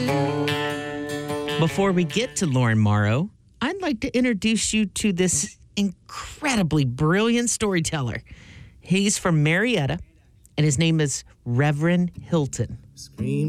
Before we get to Lauren Morrow, I'd like to introduce you to this incredibly brilliant storyteller. He's from Marietta, and his name is Reverend Hilton. Scream